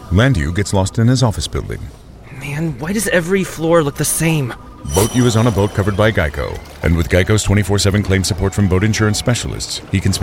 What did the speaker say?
Landu gets lost in his office building. Man, why does every floor look the same? Boat U is on a boat covered by Geico. And with Geico's 24/7 claim support from boat insurance specialists, he can spend